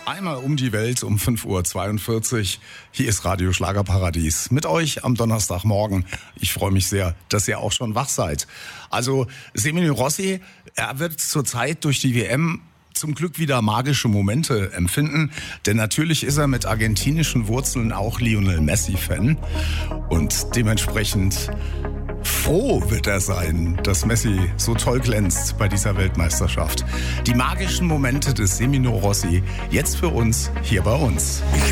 Einmal um die Welt um 5.42 Uhr. Hier ist Radio Schlagerparadies mit euch am Donnerstagmorgen. Ich freue mich sehr, dass ihr auch schon wach seid. Also Semino Rossi, er wird zurzeit durch die WM zum Glück wieder magische Momente empfinden, denn natürlich ist er mit argentinischen Wurzeln auch Lionel Messi-Fan und dementsprechend froh wird er sein, dass Messi so toll glänzt bei dieser Weltmeisterschaft. Die magischen Momente des Semino Rossi jetzt für uns hier bei uns.